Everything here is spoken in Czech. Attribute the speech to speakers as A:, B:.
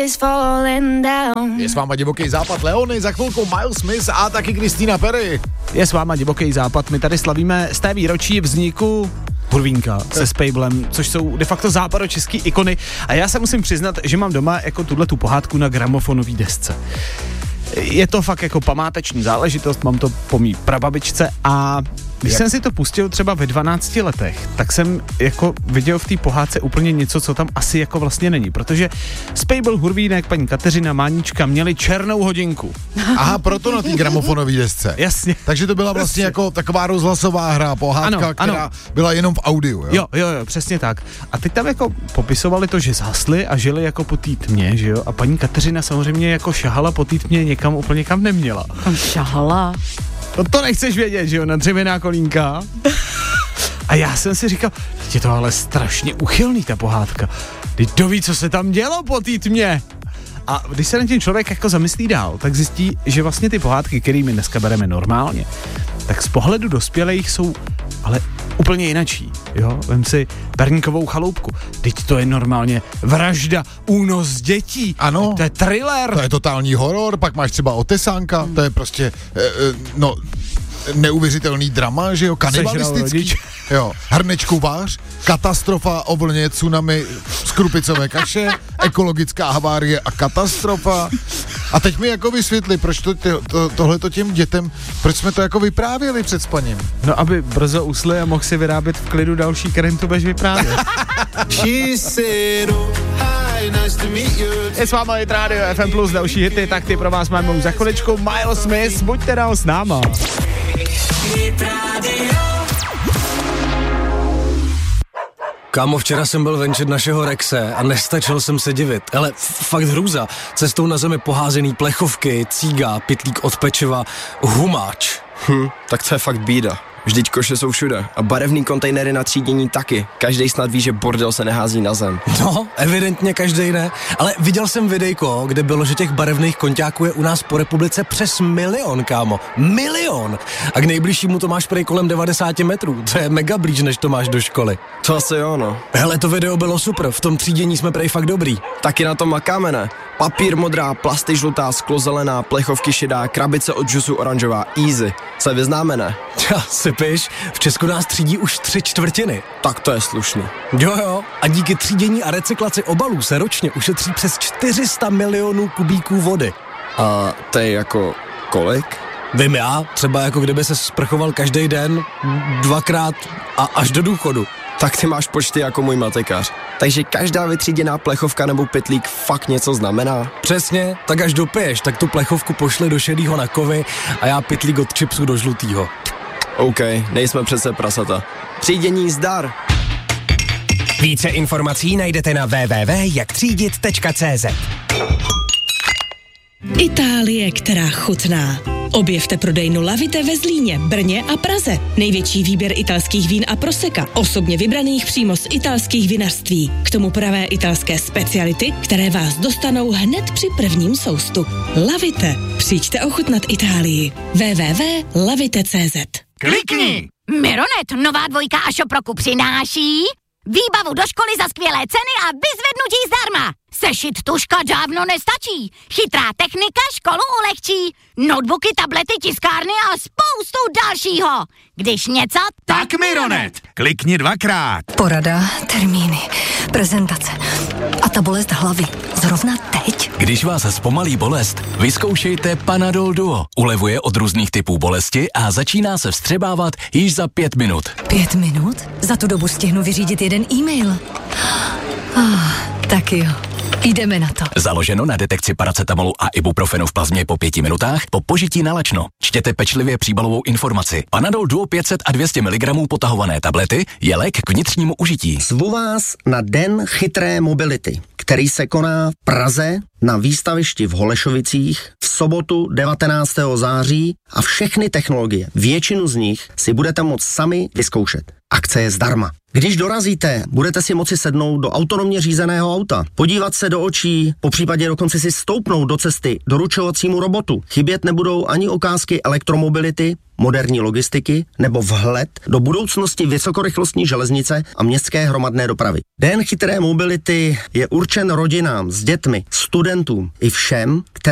A: is falling down.
B: Je s váma Divoký západ Leony, za chvilku Miles Smith a taky Christina Perry.
C: Je s váma Divoký západ, my tady slavíme z té výročí vzniku Hurvínka se Spejblem, což jsou de facto západočeský ikony. A já se musím přiznat, že mám doma jako tuhletu pohádku na gramofonový desce. Je to fakt jako památeční záležitost, mám to po mý prababičce a když jsem si to pustil třeba ve 12 letech, tak jsem jako viděl v té pohádce úplně něco, co tam asi jako vlastně není, protože Spejbl, Hurvínek, paní Kateřina, Mánička měli černou hodinku.
B: Aha, proto na té gramofonové desce.
C: Jasně.
B: Takže to byla vlastně jako taková rozhlasová hra, pohádka, která byla jenom v audiu, jo?
C: Jo, přesně tak. A teď tam jako popisovali to, že zhasli a žili jako po té tmě, že jo? A paní Kateřina samozřejmě jako šahala po té tmě někam úplně kam neměla.
A: Šahala?
C: No to nechceš vědět, že jo, na dřevěná kolínka. A já jsem si říkal, je to ale strašně uchylný ta pohádka. Teď doví, co se tam dělo po té tmě. A když se na tím člověk jako zamyslí dál, tak zjistí, že vlastně ty pohádky, kterými dneska bereme normálně, tak z pohledu dospělých jsou ale úplně jinačí, jo? Vem si Perníkovou chaloupku. Teď to je normálně vražda, únos dětí.
B: Ano.
C: To je thriller.
B: To je totální horor, pak máš třeba Otesánka, to je prostě, neuvěřitelný drama, že jo, kanibalistický. Jo, Hrnečkovář, katastrofa o vlně, tsunami z krupicové kaše, ekologická havárie a katastrofa. A teď mi jako vysvětli, proč tohleto těm dětem, proč jsme to jako vyprávěli před spaním.
C: No, aby brzo usli a mohl si vyrábět v klidu další, kterým to budeš vyprávět. Je s váma i rádio FM Plus, další hity, tak ty pro vás máme už za chviličku. Miles Smith, buďte dál s náma.
D: Kámo, včera jsem byl venčet našeho Rexe a nestačil jsem se divit. Ale fakt hrůza. Cestou na zemi poházený plechovky, cíga, pytlík od pečiva, humáč.
E: Tak to je fakt bída. Vždyť koše jsou všude a barevný kontejnery na třídění taky. Každej snad ví, že bordel se nehází na zem.
D: No, evidentně každej ne. Ale viděl jsem videjko, kde bylo, že těch barevných konťáků je u nás po republice přes 1 milion, kámo. 1 milion! A k nejbližšímu to máš prej kolem 90 metrů. To je mega blíž, než to máš do školy.
E: To asi jo, no.
D: Hele, to video bylo super, v tom třídění jsme prej fakt dobrý.
E: Taky na tom makáme, ne? Papír modrá, plasty žlutá, sklo zelená, plechovky šedá, krabice od džusu oranžová, easy. Se vyznáme, ne?
D: Sypiš, v Česku nás třídí už 3/4.
E: Tak to je slušný.
D: Jo, a díky třídění a recyklaci obalů se ročně ušetří přes 400 milionů kubíků vody.
E: A to je jako kolik?
D: Vím já, třeba jako kdyby se sprchoval každý den, 2krát a až do důchodu.
E: Tak ty máš počty jako můj matikář. Takže každá vytříděná plechovka nebo pytlík fakt něco znamená?
D: Přesně, tak až dopiješ, tak tu plechovku pošli do šedýho na kovy a já pytlík od chipsu do žlutýho.
E: OK, nejsme přece prasata. Třídění zdar!
F: Více informací najdete na www.jaktřídit.cz.
G: Itálie, která chutná. Objevte prodejnu Lavite ve Zlíně, Brně a Praze. Největší výběr italských vín a proseka, osobně vybraných přímo z italských vinařství. K tomu pravé italské speciality, které vás dostanou hned při prvním soustu. Lavite. Přijďte ochutnat Itálii. www.lavite.cz.
F: Klikni!
H: Mironet, nová 2 Ašoproku přináší výbavu do školy za skvělé ceny a vyzvednutí zdarma. Sešit tužka dávno nestačí. Chytrá technika školu ulehčí. Notebooky, tablety, tiskárny a spoustu dalšího. Když něco,
F: Tak Mironet! Klikni 2krát.
I: Porada, termíny, prezentace a ta bolest hlavy. Zrovna teď?
J: Když vás zpomalí bolest, vyzkoušejte Panadol Duo. Ulevuje od různých typů bolesti a začíná se vstřebávat již za 5 minut.
I: 5 minut? Za tu dobu stihnu vyřídit jeden e-mail. Tak jo. Jdeme na to.
J: Založeno na detekci paracetamolu a ibuprofenu v plazmě po 5 minutách po požití nalačno. Čtěte pečlivě příbalovou informaci. Panadol Duo 500 a 200 mg potahované tablety je lék k vnitřnímu užití.
K: Zvu vás na Den chytré mobility, který se koná v Praze na výstavišti v Holešovicích v sobotu 19. září a všechny technologie, většinu z nich si budete moct sami vyzkoušet. Akce je zdarma. Když dorazíte, budete si moci sednout do autonomně řízeného auta, podívat se do očí, popřípadě dokonce si stoupnout do cesty doručovacímu robotu. Chybět nebudou ani ukázky elektromobility, moderní logistiky nebo vhled do budoucnosti vysokorychlostní železnice a městské hromadné dopravy. Den chytré mobility je určen rodinám s dětmi, studenty, studentům i všem, kteří